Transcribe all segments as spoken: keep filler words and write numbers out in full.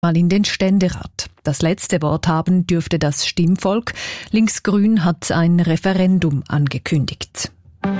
mal in den Ständerat. Das letzte Wort haben dürfte das Stimmvolk. Linksgrün hat ein Referendum angekündigt.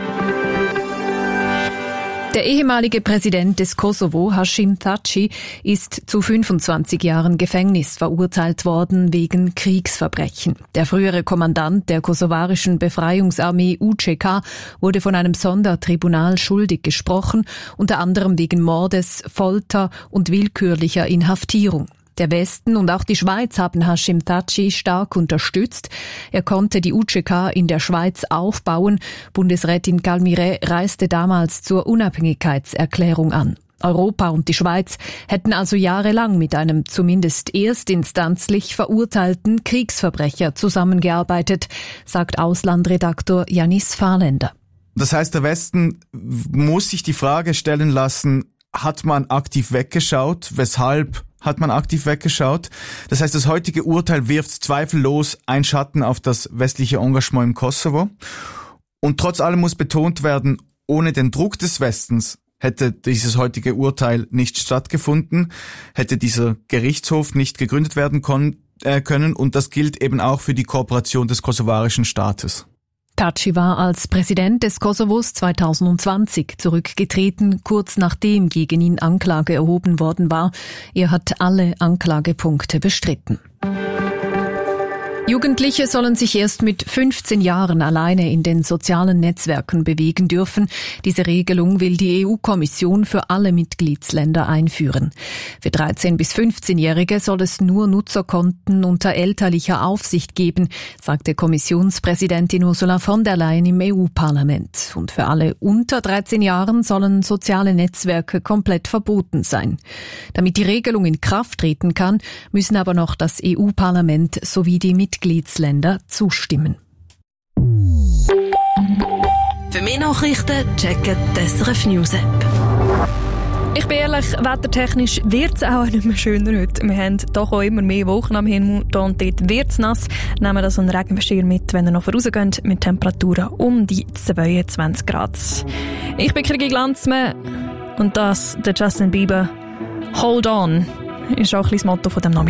Der ehemalige Präsident des Kosovo, Hashim Thaçi, ist zu fünfundzwanzig Jahren Gefängnis verurteilt worden wegen Kriegsverbrechen. Der frühere Kommandant der kosovarischen Befreiungsarmee U C K wurde von einem Sondertribunal schuldig gesprochen, unter anderem wegen Mordes, Folter und willkürlicher Inhaftierung. Der Westen und auch die Schweiz haben Hashim Thaçi stark unterstützt. Er konnte die U C K in der Schweiz aufbauen. Bundesrätin Calmire reiste damals zur Unabhängigkeitserklärung an. Europa und die Schweiz hätten also jahrelang mit einem zumindest erstinstanzlich verurteilten Kriegsverbrecher zusammengearbeitet, sagt Auslandredaktor Janis Fahrländer. Das heißt, der Westen muss sich die Frage stellen lassen, hat man aktiv weggeschaut? Weshalb hat man aktiv weggeschaut? Das heißt, das heutige Urteil wirft zweifellos einen Schatten auf das westliche Engagement im Kosovo. Und trotz allem muss betont werden, ohne den Druck des Westens hätte dieses heutige Urteil nicht stattgefunden, hätte dieser Gerichtshof nicht gegründet werden kon- äh, können. Und das gilt eben auch für die Kooperation des kosovarischen Staates. Thaçi war als Präsident des Kosovos zweitausendzwanzig zurückgetreten, kurz nachdem gegen ihn Anklage erhoben worden war. Er hat alle Anklagepunkte bestritten. Jugendliche sollen sich erst mit fünfzehn Jahren alleine in den sozialen Netzwerken bewegen dürfen. Diese Regelung will die E U-Kommission für alle Mitgliedsländer einführen. Für dreizehn- bis fünfzehnjährige soll es nur Nutzerkonten unter elterlicher Aufsicht geben, sagte Kommissionspräsidentin Ursula von der Leyen im E U-Parlament. Und für alle unter dreizehn Jahren sollen soziale Netzwerke komplett verboten sein. Damit die Regelung in Kraft treten kann, müssen aber noch das E U-Parlament sowie die Mitgliedsländer Mitgliedsländer zustimmen. Für mehr Nachrichten checken die S R F News App. Ich bin ehrlich, wettertechnisch wird es auch nicht mehr schöner heute. Wir haben doch auch immer mehr Wolken am Himmel. Hier und dort wird es nass. Nehmen das einen Regenschirm mit, wenn ihr noch vorausgeht, mit Temperaturen um die zweiundzwanzig Grad. Ich bin Krigi Glanzmann und das der Justin Bieber. Hold on ist auch ein bisschen das Motto von dem Nachmittag.